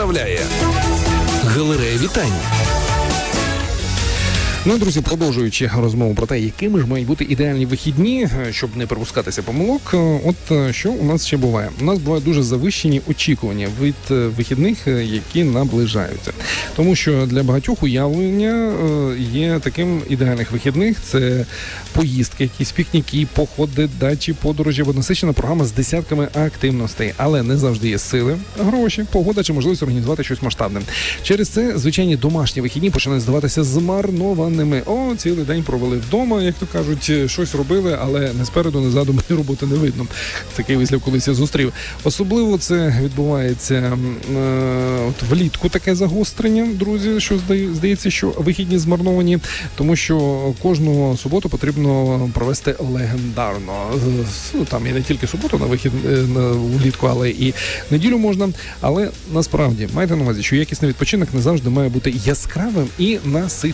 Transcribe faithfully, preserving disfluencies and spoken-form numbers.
представляє Галерея вітань. Ну, друзі, продовжуючи розмову про те, якими ж мають бути ідеальні вихідні, щоб не припускатися помилок, от що у нас ще буває? У нас бувають дуже завищені очікування від вихідних, які наближаються. Тому що для багатьох уявлення є таким ідеальних вихідних – це поїздки, якісь пікніки, походи, дачі, подорожі, насичена програма з десятками активностей. Але не завжди є сили, гроші, погода чи можливість організувати щось масштабне. Через це звичайні домашні вихідні починають здаватися змарнованими. О, цілий день провели вдома, як то кажуть, щось робили, але не спереду, не ззаду мені роботи не видно. Такий вислів колись я зустрів. Особливо це відбувається е, от влітку таке загострення, друзі, що здається, що вихідні змарновані, тому що кожного суботу потрібно провести легендарно. Ну, там і не тільки суботу на вихід на влітку, але і неділю можна. Але насправді, майте на увазі, що якісний відпочинок не завжди має бути яскравим і насиченим.